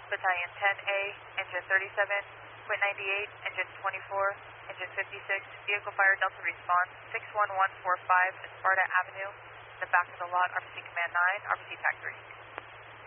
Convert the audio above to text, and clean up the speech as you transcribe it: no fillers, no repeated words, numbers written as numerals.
Battalion 10A, Engine 37, Quit 98, Engine 24, Engine 56, Vehicle Fire Delta Response, 61145 Sparta Avenue, in the back of the lot, RBC Command 9, RBC TAC 3.